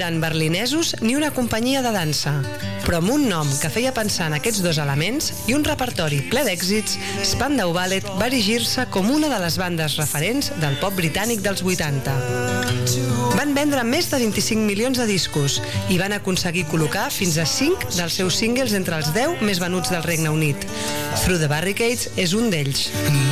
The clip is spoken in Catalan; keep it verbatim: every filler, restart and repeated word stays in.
eren berlinesos ni una companyia de dansa. Però amb un nom que feia pensar en aquests dos elements i un repertori ple d'èxits, Spandau Ballet va erigir-se com una de les bandes referents del pop britànic dels vuitanta. Van vendre més de vint-i-cinc milions de discos i van aconseguir col·locar fins a cinc dels seus singles entre els deu més venuts del Regne Unit. Through the Barricades és un d'ells.